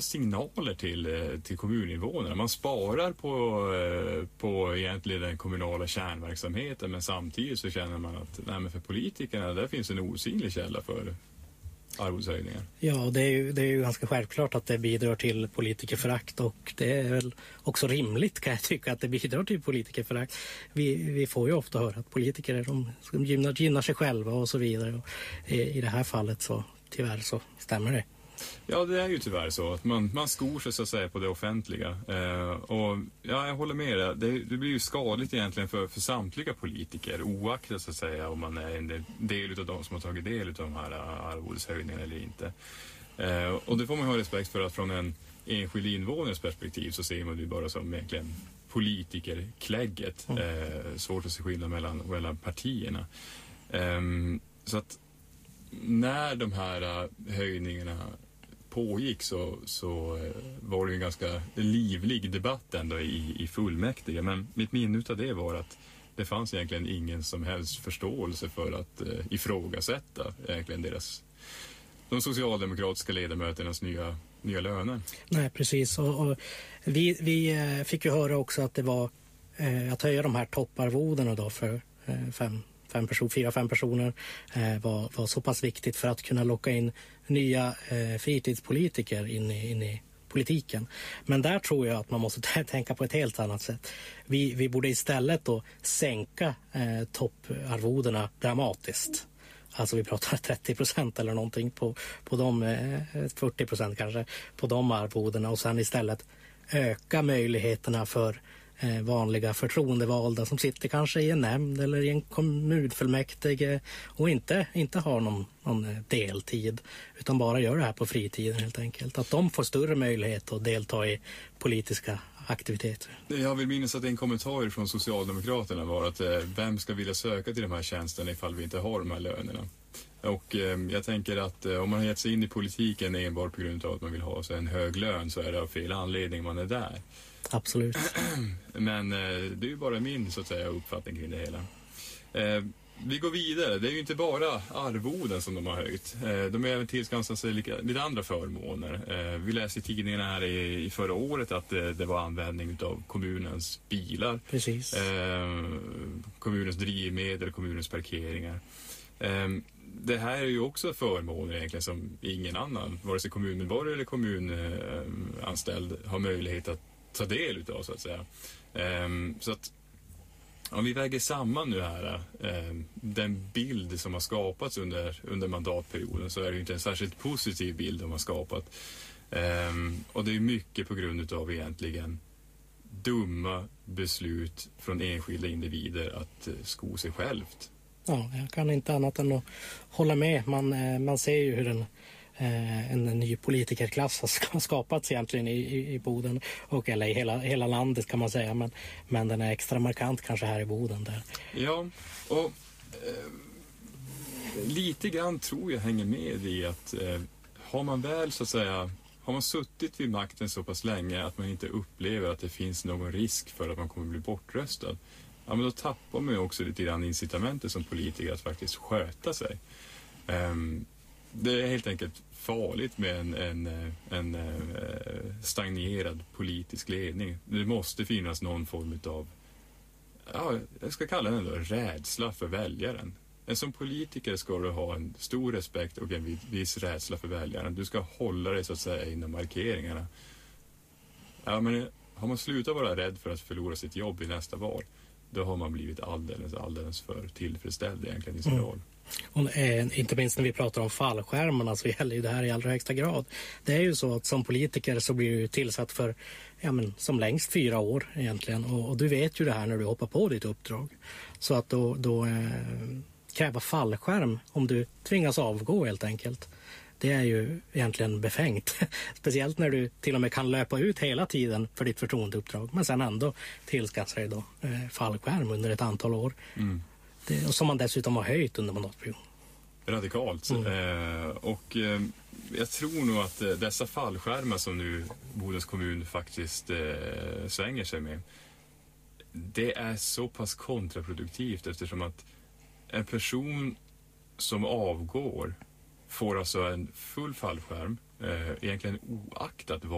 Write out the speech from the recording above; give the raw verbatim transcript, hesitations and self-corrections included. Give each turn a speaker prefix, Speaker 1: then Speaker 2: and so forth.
Speaker 1: signaler till, till kommuninvånarna. Man sparar på, på egentligen den kommunala kärnverksamheten, men samtidigt så känner man att nej, men för politikerna där finns en osynlig källa för arvodeshöjningar.
Speaker 2: Ja, det är, ju, det är ju ganska självklart att det bidrar till politikerförakt, och det är väl också rimligt, kan jag tycka, att det bidrar till politikerförakt. Vi, vi får ju ofta höra att politiker de, de gynnar, gynnar sig själva och så vidare. Och i, I det här fallet så tyvärr så stämmer det.
Speaker 1: Ja, det är ju tyvärr så att man, man skor sig så att säga på det offentliga. Eh, och ja, jag håller med dig. Det, det blir ju skadligt egentligen för, för samtliga politiker, oaktat så att säga om man är en del av de som har tagit del av de här arvodeshöjningarna eller inte. Eh, och det får man ha respekt för, att från en enskild invånares perspektiv så ser man det bara som egentligen politikerklägget. Eh, svårt att se skillnad mellan, mellan partierna. Eh, så att när de här höjningarna pågick så, så var det en ganska livlig debatt ändå i, i fullmäktige. Men mitt minne av det var att det fanns egentligen ingen som helst förståelse för att eh, ifrågasätta egentligen deras, de socialdemokratiska ledamöternas nya, nya löner.
Speaker 2: Nej, precis. Och, och vi, vi fick ju höra också att det var eh, att höja de här topparvodena då för eh, fem Fem person, fyra, fem personer eh, var, var så pass viktigt för att kunna locka in nya eh, fritidspolitiker in i, in i politiken. Men där tror jag att man måste t- tänka på ett helt annat sätt. Vi, vi borde istället då sänka eh, topparvodena dramatiskt. Alltså vi pratar trettio procent eller någonting på, på de, eh, fyrtio procent kanske, på de arvodena, och sen istället öka möjligheterna för vanliga förtroendevalda som sitter kanske i en nämnd eller i en kommunfullmäktige och inte, inte har någon, någon deltid utan bara gör det här på fritiden helt enkelt. Att de får större möjlighet att delta i politiska aktiviteter.
Speaker 1: Jag vill minnas att en kommentar från Socialdemokraterna var att eh, vem ska vilja söka till de här tjänsterna ifall vi inte har de här lönerna? Och eh, jag tänker att eh, om man har gett sig in i politiken enbart på grund av att man vill ha så en hög lön så är det av fel anledning man är där.
Speaker 2: Absolut.
Speaker 1: Men eh, det är ju bara min så att säga uppfattning kring det hela. Eh, vi går vidare. Det är ju inte bara arvoden som de har höjt. Eh, de har även tillskansat sig lika, lite andra förmåner. Eh, vi läste i tidningarna här i, i förra året att eh, det var användning av kommunens bilar.
Speaker 2: Precis.
Speaker 1: Eh, kommunens drivmedel, kommunens parkeringar. Eh, det här är ju också förmåner egentligen som ingen annan, vare sig kommunmedborgare eller kommunanställd, har möjlighet att ta del utav så att säga. Um, så att om vi väger samman nu här um, den bild som har skapats under, under mandatperioden, så är det ju inte en särskilt positiv bild de har skapat. Um, och det är mycket på grund av egentligen dumma beslut från enskilda individer att uh, sko sig självt.
Speaker 2: Ja, jag kan inte annat än att hålla med. Man, man ser ju hur en en ny politikerklass har skapats egentligen i, i, i Boden och eller i hela, hela landet kan man säga, men, men den är extra markant kanske här i Boden där.
Speaker 1: Ja, och eh, lite grann tror jag hänger med i att eh, har man väl så att säga har man suttit vid makten så pass länge att man inte upplever att det finns någon risk för att man kommer bli bortröstad, ja, men då tappar man ju också lite grann incitamentet som politiker att faktiskt sköta sig. Um, Det är helt enkelt farligt med en, en, en stagnerad politisk ledning. Det måste finnas någon form av, ja, jag ska kalla den då, rädsla för väljaren. Som politiker ska du ha en stor respekt och en viss rädsla för väljaren. Du ska hålla dig så att säga inom markeringarna. Ja, men har man slutat vara rädd för att förlora sitt jobb i nästa val, då har man blivit alldeles, alldeles för tillfredsställd egentligen i sin
Speaker 2: mm.
Speaker 1: roll.
Speaker 2: Och, eh, inte minst när vi pratar om fallskärmarna så gäller ju det här i allra högsta grad. Det är ju så att som politiker så blir du tillsatt för ja, men, som längst fyra år egentligen. Och, och du vet ju det här när du hoppar på ditt uppdrag. Så att då, då eh, kräva fallskärm om du tvingas avgå helt enkelt. Det är ju egentligen befängt. Speciellt när du till och med kan löpa ut hela tiden för ditt förtroendeuppdrag. Men sen ändå tillskansa dig då eh, fallskärm under ett antal år. Mm. Det, och som man dessutom har höjt under mandatperioden.
Speaker 1: Radikalt. Mm. Eh, och eh, jag tror nog att eh, dessa fallskärmar som nu Bodens kommun faktiskt eh, svänger sig med, det är så pass kontraproduktivt eftersom att en person som avgår får alltså en full fallskärm, eh, egentligen oaktat vad